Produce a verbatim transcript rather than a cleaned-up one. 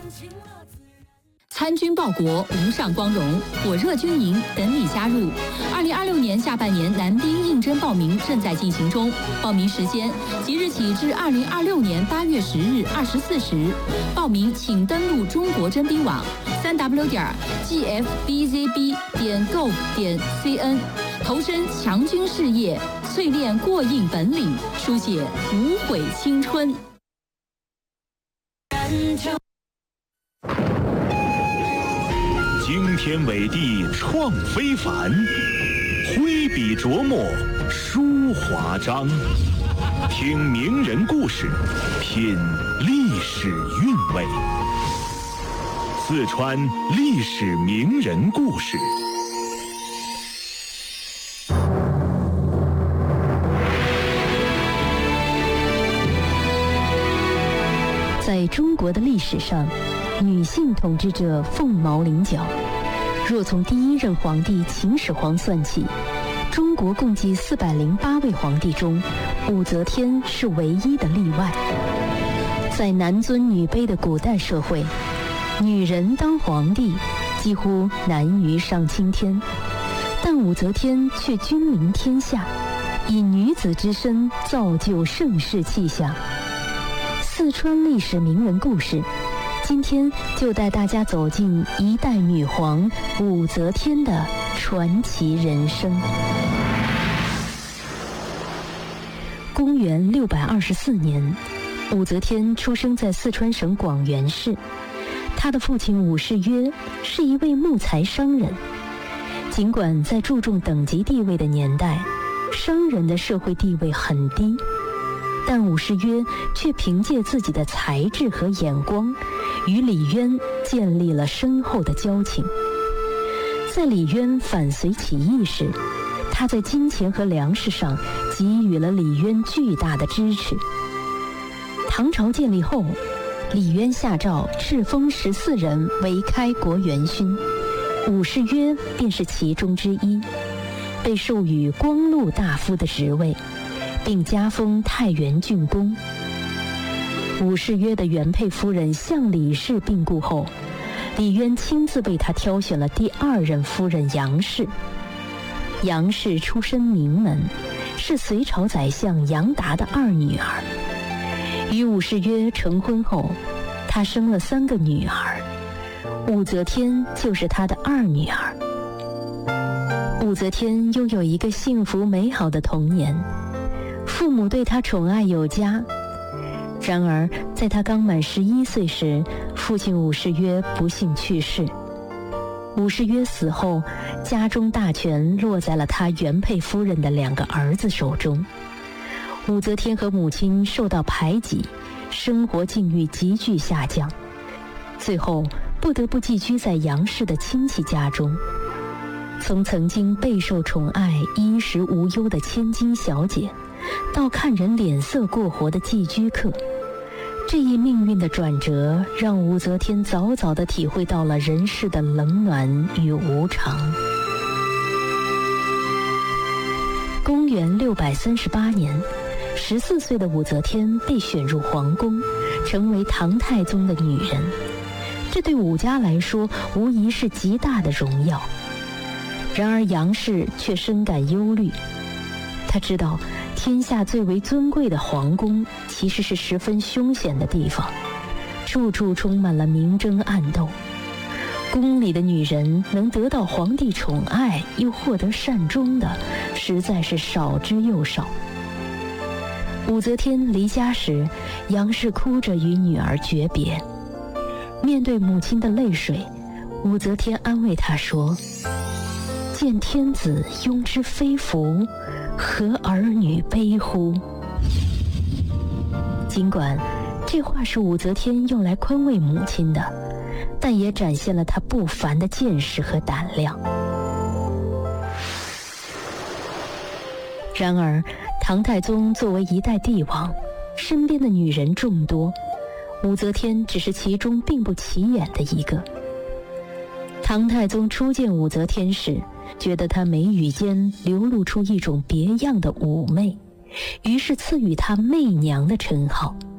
参军报国，无上光荣，火热军营等你加入。二零二六年下半年男兵应征报名正在进行中，报名时间即日起至二零二六年八月十日二十四时。报名请登录中国征兵网三 w 点 g f b z b 点 gov 点 c n， 投身强军事业，淬炼过硬本领，书写无悔青春。 惊天伟地创非凡，挥笔琢磨书华章。听名人故事，品历史韵味。四川历史名人故事。 在中国的历史上，女性统治者凤毛麟角。若从第一任皇帝秦始皇算起，中国共计四百零八位皇帝中，武则天是唯一的例外。在男尊女卑的古代社会，女人当皇帝几乎难于上青天，但武则天却君临天下，以女子之身造就盛世气象。四川历史名人故事，今天就带大家走进一代女皇武则天的传奇人生。公元六百二十四年，武则天出生在四川省广元市。她的父亲武士约是一位木材商人。尽管在注重等级地位的年代，商人的社会地位很低，但武士约却凭借自己的才智和眼光，与李渊建立了深厚的交情。在李渊反隋起义时，他在金钱和粮食上给予了李渊巨大的支持。唐朝建立后，李渊下诏敕封十四人为开国元勋，武士约便是其中之一，被授予光禄大夫的职位，并加封太原郡公。武士约的原配夫人向李氏病故后，李渊亲自为他挑选了第二任夫人杨氏。杨氏出身名门，是隋朝宰相杨达的二女儿。与武士约成婚后，她生了三个女儿，武则天就是她的二女儿。武则天拥有一个幸福美好的童年，父母对她宠爱有加。然而在她刚满十一岁时，父亲武士约不幸去世。武士约死后，家中大权落在了他原配夫人的两个儿子手中。武则天和母亲受到排挤，生活境遇急剧下降，最后不得不寄居在杨氏的亲戚家中。从曾经备受宠爱、衣食无忧的千金小姐，到看人脸色过活的寄居客，这一命运的转折让武则天早早地体会到了人世的冷暖与无常。公元六百三十八年，十四岁的武则天被选入皇宫，成为唐太宗的女人。这对武家来说无疑是极大的荣耀。然而杨氏却深感忧虑，她知道天下最为尊贵的皇宫其实是十分凶险的地方，处处充满了明争暗斗。宫里的女人能得到皇帝宠爱又获得善终的，实在是少之又少。武则天离家时，杨氏哭着与女儿诀别。面对母亲的泪水，武则天安慰她说：“见天子庸之非福，何儿女悲乎？”尽管这话是武则天用来宽慰母亲的，但也展现了她不凡的见识和胆量。然而唐太宗作为一代帝王，身边的女人众多，武则天只是其中并不起眼的一个。唐太宗初见武则天时，觉得她眉宇间流露出一种别样的妩媚，于是赐予她媚娘的称号。